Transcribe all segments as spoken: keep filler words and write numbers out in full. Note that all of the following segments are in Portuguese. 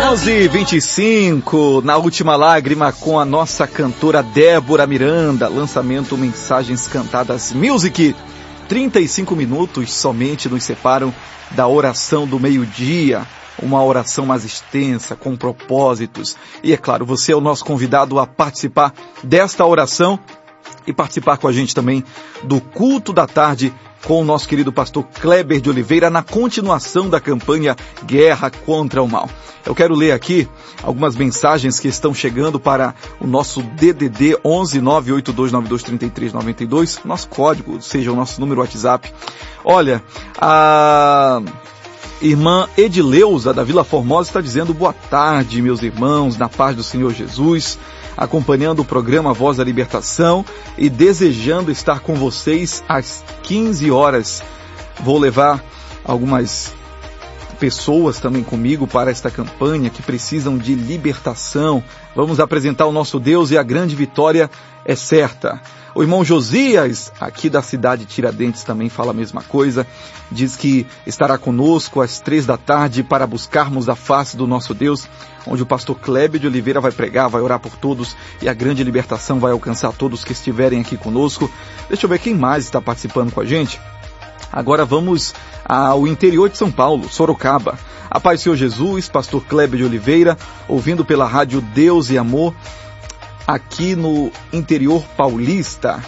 onze e vinte e cinco, Na Última Lágrima, com a nossa cantora Débora Miranda, lançamento Mensagens Cantadas Music. trinta e cinco minutos somente nos separam da oração do meio-dia, uma oração mais extensa, com propósitos. E é claro, você é o nosso convidado a participar desta oração e participar com a gente também do culto da tarde com o nosso querido pastor Kleber de Oliveira, na continuação da campanha Guerra contra o Mal. Eu quero ler aqui algumas mensagens que estão chegando para o nosso D D D onze nove oito dois nove dois três três nove dois, nosso código, ou seja, o nosso número WhatsApp. Olha, a irmã Edileuza, da Vila Formosa, está dizendo: boa tarde, meus irmãos, na paz do Senhor Jesus, acompanhando o programa Voz da Libertação e desejando estar com vocês às quinze horas. Vou levar algumas pessoas também comigo para esta campanha que precisam de libertação. Vamos apresentar o nosso Deus e a grande vitória é certa. O irmão Josias, aqui da cidade de Tiradentes, também fala a mesma coisa. Diz que estará conosco às três da tarde para buscarmos a face do nosso Deus, onde o pastor Kleber de Oliveira vai pregar, vai orar por todos e a grande libertação vai alcançar todos que estiverem aqui conosco. Deixa eu ver quem mais está participando com a gente. Agora vamos ao interior de São Paulo, Sorocaba. A paz do Senhor Jesus, pastor Kleber de Oliveira, ouvindo pela rádio Deus e Amor, aqui no interior paulista,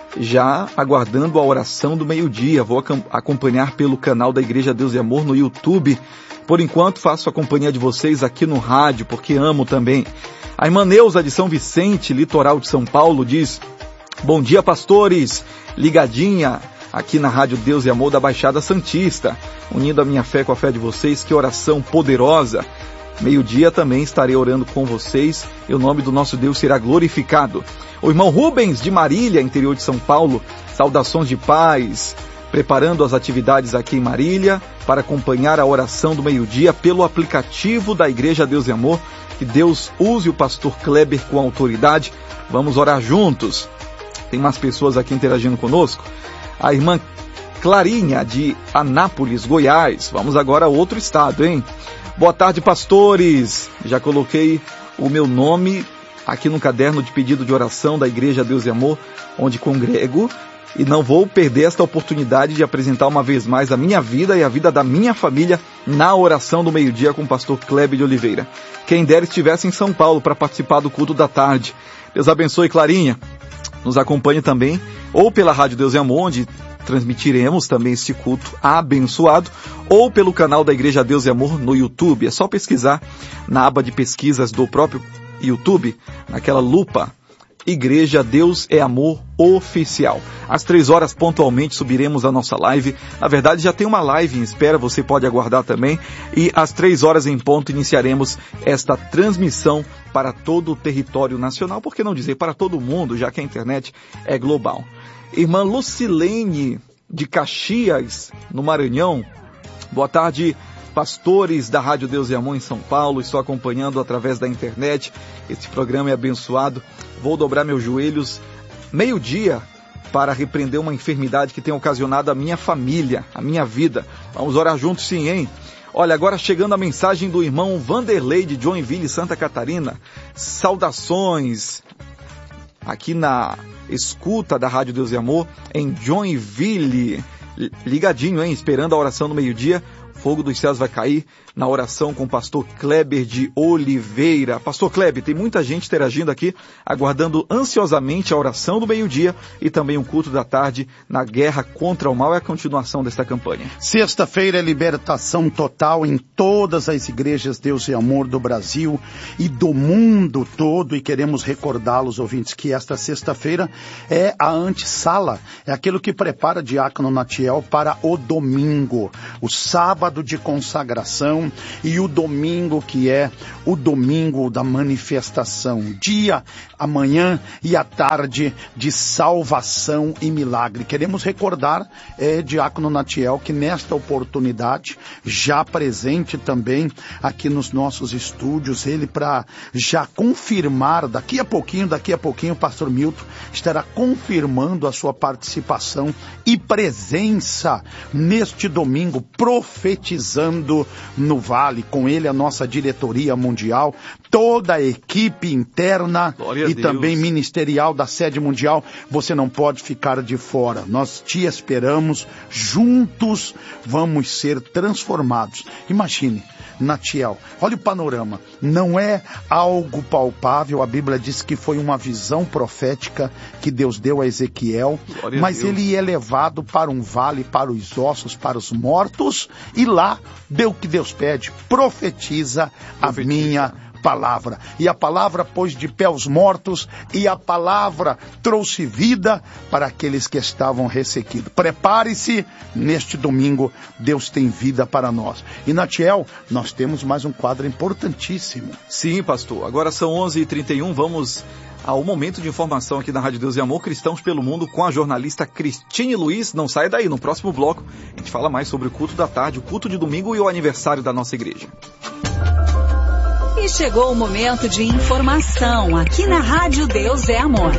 já aguardando a oração do meio-dia. Vou acompanhar pelo canal da Igreja Deus e Amor no YouTube. Por enquanto faço a companhia de vocês aqui no rádio, porque amo também. A irmã Neuza de São Vicente, litoral de São Paulo, diz: bom dia, pastores, ligadinha aqui na rádio Deus e Amor da Baixada Santista, unindo a minha fé com a fé de vocês. Que oração poderosa! Meio-dia também estarei orando com vocês e o nome do nosso Deus será glorificado. O irmão Rubens de Marília, interior de São Paulo, saudações de paz, preparando as atividades aqui em Marília para acompanhar a oração do meio-dia pelo aplicativo da Igreja Deus e Amor. Que Deus use o pastor Kleber com autoridade. Vamos orar juntos. Tem mais pessoas aqui interagindo conosco. A irmã Clarinha de Anápolis, Goiás. Vamos agora a outro estado, hein? Boa tarde, pastores. Já coloquei o meu nome aqui no caderno de pedido de oração da Igreja Deus e Amor, onde congrego, e não vou perder esta oportunidade de apresentar uma vez mais a minha vida e a vida da minha família na oração do meio-dia com o pastor Kleber de Oliveira. Quem dera estivesse em São Paulo para participar do culto da tarde. Deus abençoe, Clarinha. Nos acompanhe também, ou pela Rádio Deus e Amor, onde transmitiremos também este culto abençoado, ou pelo canal da Igreja Deus e Amor no YouTube. É só pesquisar na aba de pesquisas do próprio YouTube, naquela lupa, Igreja Deus é Amor Oficial. Às três horas pontualmente subiremos a nossa live. Na verdade já tem uma live em espera, você pode aguardar também. E às três horas em ponto iniciaremos esta transmissão para todo o território nacional, por que não dizer para todo o mundo, já que a internet é global. Irmã Lucilene de Caxias, no Maranhão. Boa tarde, pastores da Rádio Deus e Amor em São Paulo. Estou acompanhando através da internet. Este programa é abençoado. Vou dobrar meus joelhos meio-dia para repreender uma enfermidade que tem ocasionado a minha família, a minha vida. Vamos orar juntos, sim, hein? Olha, agora chegando a mensagem do irmão Vanderlei de Joinville, Santa Catarina. Saudações aqui na escuta da Rádio Deus e Amor em Joinville. Ligadinho, hein? Esperando a oração do meio-dia. Fogo dos céus vai cair na oração com o pastor Kleber de Oliveira. Pastor Kleber, tem muita gente interagindo aqui, aguardando ansiosamente a oração do meio-dia e também o culto da tarde na guerra contra o mal. É a continuação desta campanha. Sexta-feira é libertação total em todas as igrejas Deus e Amor do Brasil e do mundo todo, e queremos recordá-los, ouvintes, que esta sexta-feira é a antessala, é aquilo que prepara Diácono Natiel para o domingo, o sábado de consagração e o domingo que é o domingo da manifestação, dia, amanhã e à tarde de salvação e milagre. Queremos recordar, é, Diácono Natiel, que nesta oportunidade, já presente também aqui nos nossos estúdios, ele para já confirmar, daqui a pouquinho, daqui a pouquinho o pastor Milton estará confirmando a sua participação e presença neste domingo, profetizando no no Vale, com ele a nossa diretoria mundial, toda a equipe interna e também ministerial da sede mundial. Você não pode ficar de fora. Nós te esperamos, juntos vamos ser transformados. Imagine, Natiel, olha o panorama, não é algo palpável, a Bíblia diz que foi uma visão profética que Deus deu a Ezequiel, Glória mas a ele é levado para um vale, para os ossos, para os mortos, e lá deu o que Deus pede, profetiza, profetiza. a minha palavra. E a palavra pôs de pé os mortos, e a palavra trouxe vida para aqueles que estavam ressequidos. Prepare-se, neste domingo, Deus tem vida para nós. E, Natiel, nós temos mais um quadro importantíssimo. Sim, pastor. Agora são onze e trinta e um, vamos ao momento de informação aqui na Rádio Deus e Amor, Cristãos pelo Mundo, com a jornalista Cristine Luiz. Não sai daí, no próximo bloco a gente fala mais sobre o culto da tarde, o culto de domingo e o aniversário da nossa igreja. E chegou o momento de informação aqui na Rádio Deus é Amor.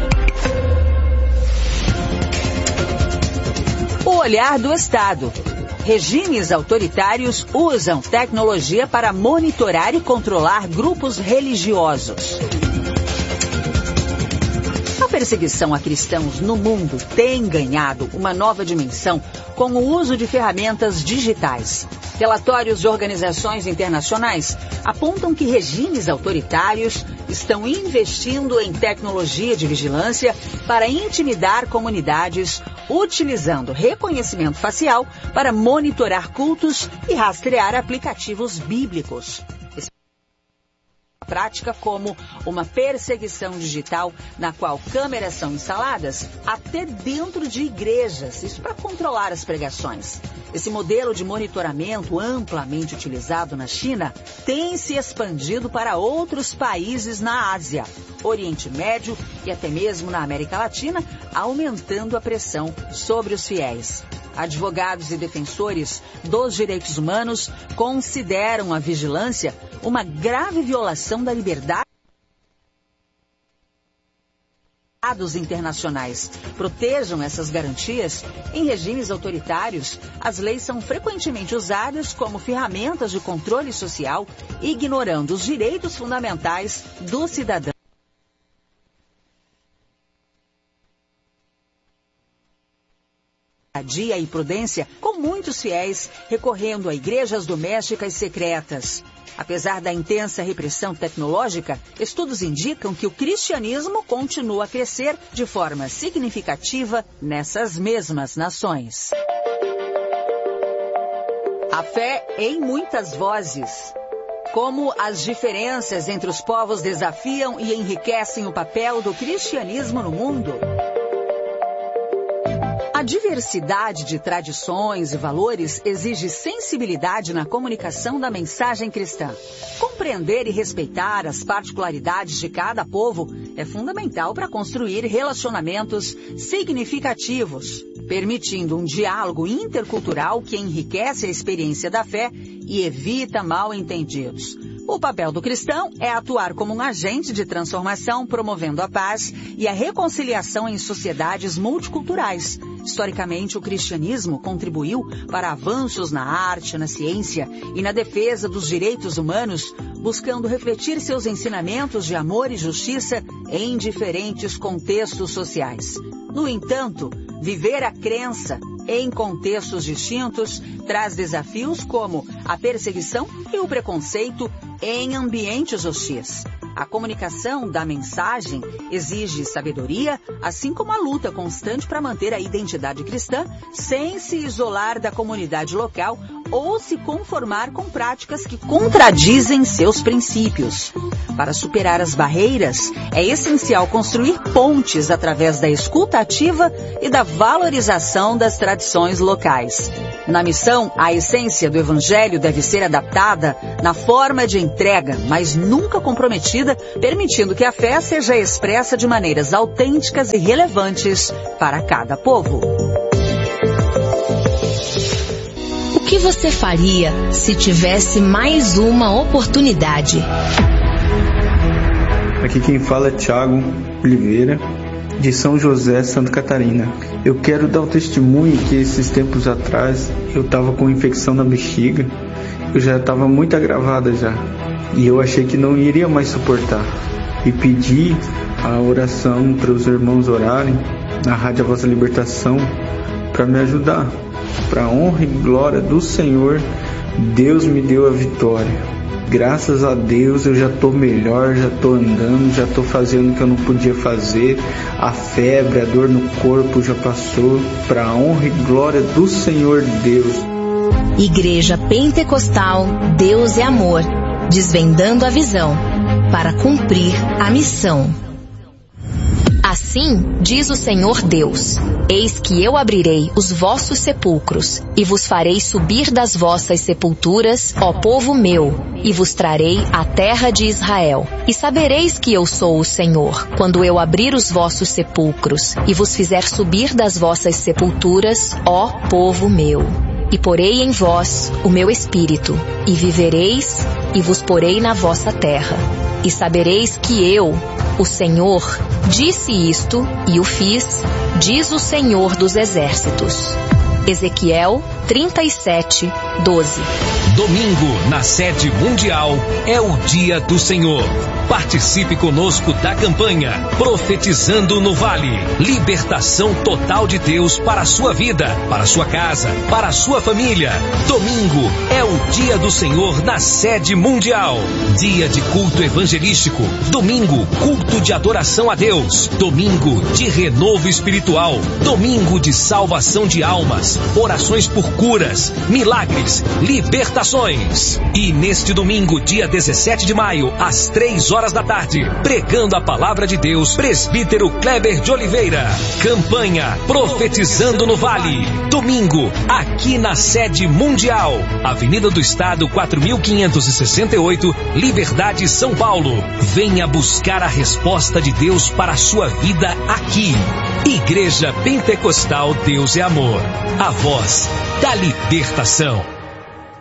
O olhar do Estado. Regimes autoritários usam tecnologia para monitorar e controlar grupos religiosos. A perseguição a cristãos no mundo tem ganhado uma nova dimensão com o uso de ferramentas digitais. Relatórios de organizações internacionais apontam que regimes autoritários estão investindo em tecnologia de vigilância para intimidar comunidades, utilizando reconhecimento facial para monitorar cultos e rastrear aplicativos bíblicos. Prática como uma perseguição digital na qual câmeras são instaladas até dentro de igrejas, isso para controlar as pregações. Esse modelo de monitoramento amplamente utilizado na China tem se expandido para outros países na Ásia, Oriente Médio e até mesmo na América Latina, aumentando a pressão sobre os fiéis. Advogados e defensores dos direitos humanos consideram a vigilância uma grave violação da liberdade. Tratados internacionais protejam essas garantias. Em regimes autoritários, as leis são frequentemente usadas como ferramentas de controle social, ignorando os direitos fundamentais do cidadão. Dia e prudência, com muitos fiéis recorrendo a igrejas domésticas secretas. Apesar da intensa repressão tecnológica, estudos indicam que o cristianismo continua a crescer de forma significativa nessas mesmas nações. A fé em muitas vozes. Como as diferenças entre os povos desafiam e enriquecem o papel do cristianismo no mundo. A diversidade de tradições e valores exige sensibilidade na comunicação da mensagem cristã. Compreender e respeitar as particularidades de cada povo é fundamental para construir relacionamentos significativos, permitindo um diálogo intercultural que enriquece a experiência da fé e evita mal-entendidos. O papel do cristão é atuar como um agente de transformação, promovendo a paz e a reconciliação em sociedades multiculturais. Historicamente, o cristianismo contribuiu para avanços na arte, na ciência e na defesa dos direitos humanos, buscando refletir seus ensinamentos de amor e justiça em diferentes contextos sociais. No entanto, viver a crença em contextos distintos traz desafios como a perseguição e o preconceito em ambientes hostis. A comunicação da mensagem exige sabedoria, assim como a luta constante para manter a identidade cristã sem se isolar da comunidade local ou se conformar com práticas que contradizem seus princípios. Para superar as barreiras, é essencial construir pontes através da escuta ativa e da valorização das tradições locais. Na missão, a essência do Evangelho deve ser adaptada na forma de entrega, mas nunca comprometida, permitindo que a fé seja expressa de maneiras autênticas e relevantes para cada povo. O que você faria se tivesse mais uma oportunidade? Aqui quem fala é Thiago Oliveira, de São José, Santa Catarina. Eu quero dar o testemunho que esses tempos atrás eu estava com infecção na bexiga já estava muito agravada já. E eu achei que não iria mais suportar. E pedi a oração para os irmãos orarem na Rádio A Vossa Libertação para me ajudar. Para a honra e glória do Senhor, Deus me deu a vitória. Graças a Deus eu já estou melhor, já estou andando, já estou fazendo o que eu não podia fazer. A febre, a dor no corpo já passou. Para a honra e glória do Senhor Deus. Igreja Pentecostal Deus é Amor, desvendando a visão para cumprir a missão. Assim diz o Senhor Deus: eis que eu abrirei os vossos sepulcros, e vos farei subir das vossas sepulturas, ó povo meu, e vos trarei a terra de Israel. E sabereis que eu sou o Senhor, quando eu abrir os vossos sepulcros, e vos fizer subir das vossas sepulturas, ó povo meu. E porei em vós o meu espírito, e vivereis, e vos porei na vossa terra. E sabereis que eu, o Senhor, disse isto e o fiz, diz o Senhor dos Exércitos. Ezequiel trinta e sete, doze. Domingo, na sede mundial, é o dia do Senhor. Participe conosco da campanha Profetizando no Vale. Libertação total de Deus para a sua vida, para a sua casa, para a sua família. Domingo é o dia do Senhor na sede mundial. Dia de culto evangelístico. Domingo, culto de adoração a Deus. Domingo de renovo espiritual. Domingo de salvação de almas. Orações por curas, milagres, libertações. E neste domingo, dia dezessete de maio, às três horas da tarde, pregando a palavra de Deus, presbítero Kleber de Oliveira. Campanha Profetizando no Vale. Domingo, aqui na sede mundial. Avenida do Estado, quatro mil quinhentos e sessenta e oito, Liberdade, São Paulo. Venha buscar a resposta de Deus para a sua vida aqui. Igreja Pentecostal Deus é Amor. A voz da libertação.